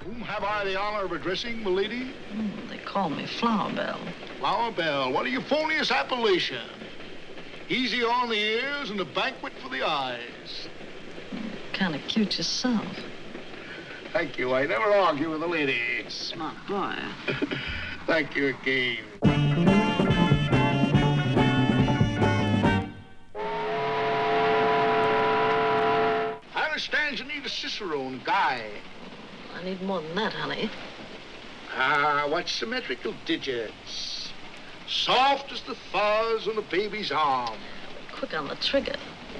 Whom have I the honor of addressing, milady? They call me Flower Belle. Flower Belle, what a euphonious appellation. Easy on the ears and a banquet for the eyes. Kind of cute yourself. Thank you. I never argue with a lady. Smart boy. Thank you again. I understand you need a cicerone guy. I need more than that, honey. What symmetrical digits. Soft as the fuzz on a baby's arm. Quick on the trigger.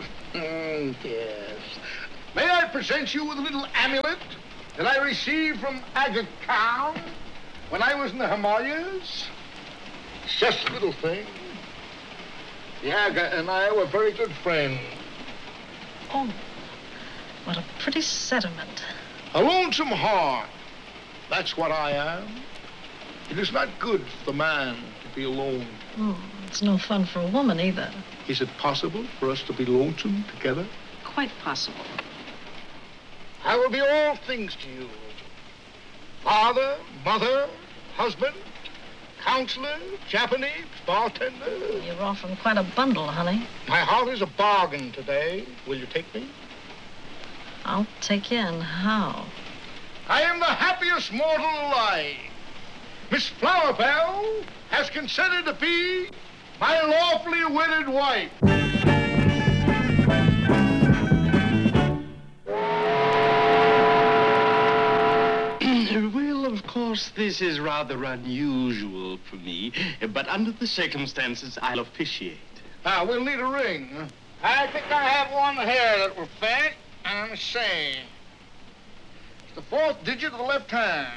Yes. May I present you with a little amulet that I received from Aga Khan when I was in the Himalayas? It's just a little thing. The Aga and I were very good friends. Oh, what a pretty sentiment. A lonesome heart. That's what I am. It is not good for the man to be alone. It's no fun for a woman either. Is it possible for us to be lonesome together? Quite possible. I will be all things to you. Father, mother, husband, counselor, Japanese, bartender. You're offering quite a bundle, honey. My heart is a bargain today. Will you take me? I'll take you in. How? I am the happiest mortal alive. Miss Flower Belle has consented to be my lawfully wedded wife. Well, of course, this is rather unusual for me, but under the circumstances, I'll officiate. We'll need a ring. I think I have one here that will fit. Let me see. It's the fourth digit of the left hand.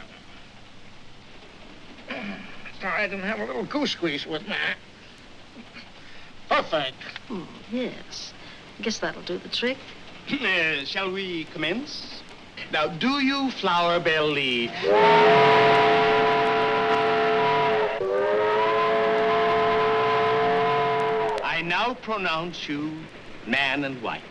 Sorry, I didn't have a little goose grease with me. Perfect. Yes. I guess that'll do the trick. Shall we commence? Now, do you, Flower Belle Lee? I now pronounce you man and wife.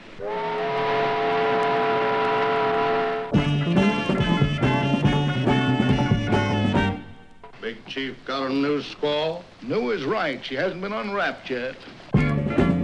Big Chief got a new squaw? New is right. She hasn't been unwrapped yet.